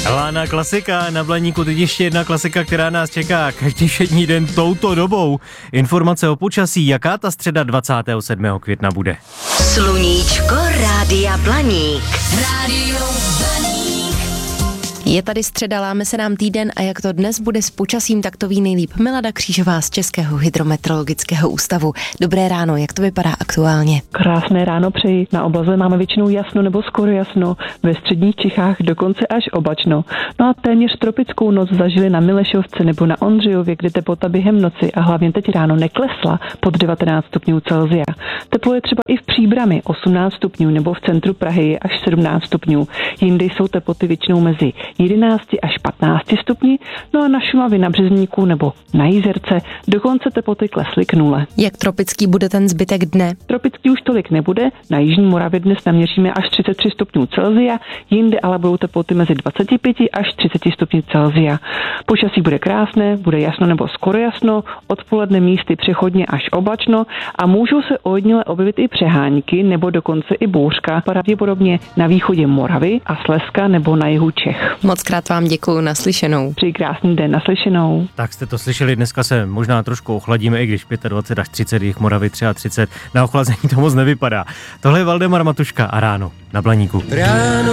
Lána klasika, na Blaníku teď ještě jedna klasika, která nás čeká každý všední den touto dobou. Informace o počasí, jaká ta středa 27. května bude. Sluníčko Rádia Blaník. Rádio Blaník. Je tady středa, láme se nám týden a jak to dnes bude s počasím, tak to ví nejlíp Milada Křížová z Českého hydrometeorologického ústavu. Dobré ráno, jak to vypadá aktuálně? Krásné ráno přeji. Na obloze máme většinou jasno nebo skoro jasno, ve středních Čechách dokonce až oblačno. No a téměř tropickou noc zažili na Milešovce nebo na Ondřejově, kde teplota během noci a hlavně teď ráno neklesla pod 19 stupňů Celsia. Teplo je třeba i v Příbrami 18 stupňů nebo v centru Prahy je až 17 stupňů. Jinde jsou teploty většinou mezi 11 až 15 stupni, no a na Šumavě, na Březníku nebo na Jizerce dokonce teploty klesly k 0. Jak tropický bude ten zbytek dne? Tropický už tolik nebude, na jižní Moravě dnes naměříme až 33 stupňů Celsia, jinde ale budou teploty mezi 25 až 30 stupni Celsia. Počasí bude krásné, bude jasno nebo skoro jasno, odpoledne místy přechodně až oblačno a můžou se ojediněle objevit i přehánky nebo dokonce i bouřka, pravděpodobně na východě Moravy a Slezska nebo na jihu Čech. Moc krát vám děkuju, naslyšenou. Přeji krásný den, naslyšenou. Tak jste to slyšeli, dneska se možná trošku ochladíme, i když 25 až 30, jich Moravy 33, na ochlazení to moc nevypadá. Tohle je Valdemar Matuška a ráno na Blaníku.